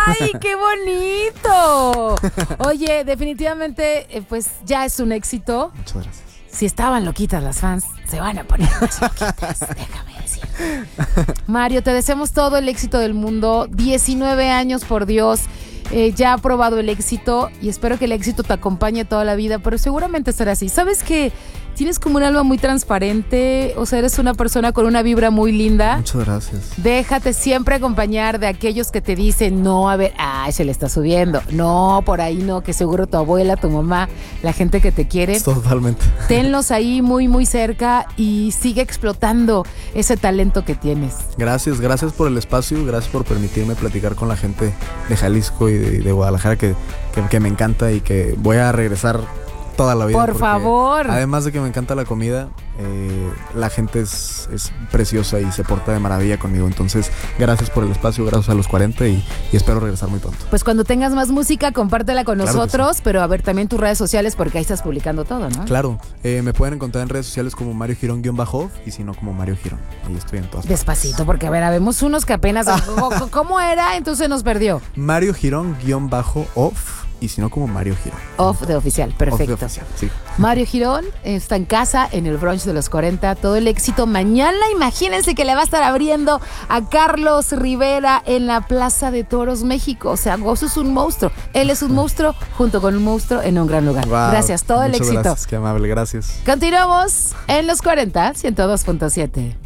¡Ay, qué bonito! Oye, definitivamente, pues ya es un éxito. Muchas gracias. Si estaban loquitas las fans, se van a poner más loquitas, déjame decir. Mario, te deseamos todo el éxito del mundo. 19 años, por Dios. Ya ha probado el éxito y espero que el éxito te acompañe toda la vida, pero seguramente será así. ¿Sabes que tienes como un alma muy transparente? O sea, eres una persona con una vibra muy linda. Muchas gracias. Déjate siempre acompañar de aquellos que te dicen, no, a ver, se le está subiendo. No, por ahí no, que seguro tu abuela, tu mamá, la gente que te quiere. Totalmente. Tenlos ahí muy, muy cerca y sigue explotando ese talento que tienes. Gracias por el espacio, gracias por permitirme platicar con la gente de Jalisco y de Guadalajara que me encanta y que voy a regresar toda la vida. Por favor. Además de que me encanta la comida, la gente es preciosa y se porta de maravilla conmigo. Entonces, gracias por el espacio, gracias a los 40 y espero regresar muy pronto. Pues cuando tengas más música, compártela con Claro nosotros, sí. Pero a ver también tus redes sociales porque ahí estás publicando todo, ¿no? Claro, me pueden encontrar en redes sociales como Mario Girón-off y si no como Mario Girón. Ahí estoy en todas Despacito, partes. porque a ver, habemos unos que apenas... ¿Cómo era? Entonces nos perdió. Mario Girón-off y si no como Mario Girón. Off de oficial, perfecto. Off de oficial, sí. Mario Girón está en casa, en el brunch de los 40. Todo el éxito. Mañana, imagínense que le va a estar abriendo a Carlos Rivera en la Plaza de Toros, México. O sea, Gozo es un monstruo. Él es un monstruo junto con un monstruo en un gran lugar. Wow, gracias, todo el éxito. Gracias, qué amable, gracias. Continuamos en los 40, 102.7.